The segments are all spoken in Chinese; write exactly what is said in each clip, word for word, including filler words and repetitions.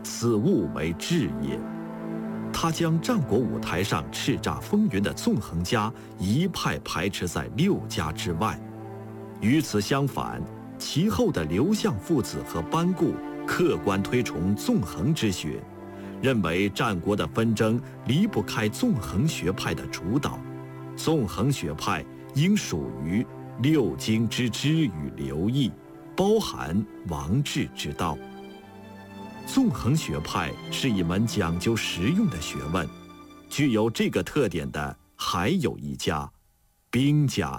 此物为智也。他将战国舞台上叱咤风云的纵横家一派排斥在六家之外。与此相反，其后的刘向父子和班固客观推崇纵横之学，认为战国的纷争离不开纵横学派的主导，纵横学派应属于六经之知与流易，包含王治之道。纵横学派是一门讲究实用的学问，具有这个特点的还有一家，兵家。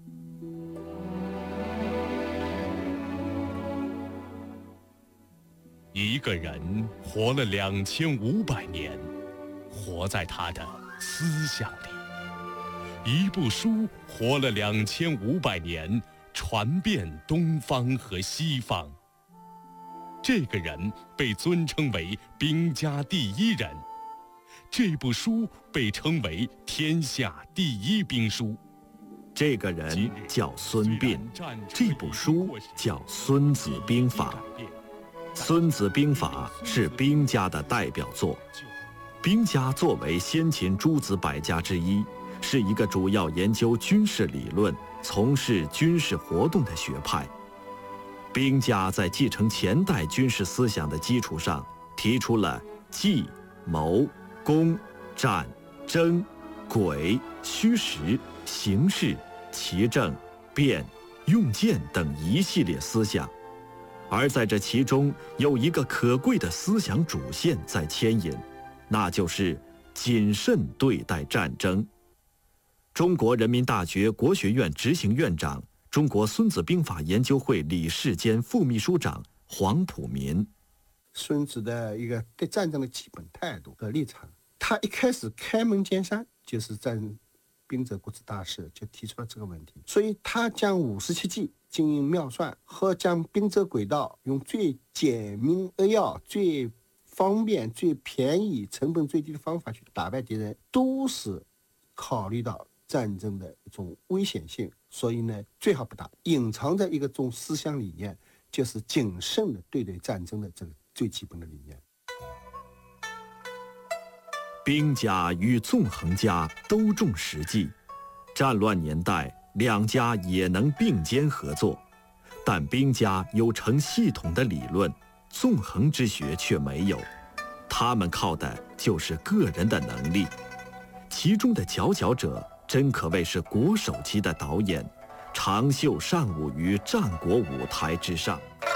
一个人活了两千五百年，活在他的思想里；一部书活了两千五百年，传遍东方和西方。这个人被尊称为兵家第一人，这部书被称为天下第一兵书。 这个人叫孙膑，这部书叫《孙子兵法》。《孙子兵法》是兵家的代表作。兵家作为先秦诸子百家之一，是一个主要研究军事理论、从事军事活动的学派。兵家在继承前代军事思想的基础上，提出了计、谋、攻、战、争、诡、虚实、形势、奇正、变、用剑等一系列思想。而在这其中有一个可贵的思想主线在牵引，那就是谨慎对待战争。中国人民大学国学院执行院长、中国孙子兵法研究会理事兼副秘书长黄普民。 孙子的一个对战争的基本态度和立场，他一开始开门见山，就是在兵者，国之大事，就提出了这个问题。所以他将五十七计经营妙算和将兵者诡道用最简明扼要、最方便、最便宜、成本最低的方法去打败敌人，都是考虑到战争的一种危险性，所以呢，最好不打。隐藏在一个种思想理念，就是谨慎的对待战争的这个最基本的理念。 兵家与纵横家都重实际，战乱年代两家也能并肩合作，但兵家有成系统的理论，纵横之学却没有。他们靠的就是个人的能力，其中的佼佼者真可谓是国手级的导演，长袖善舞于战国舞台之上。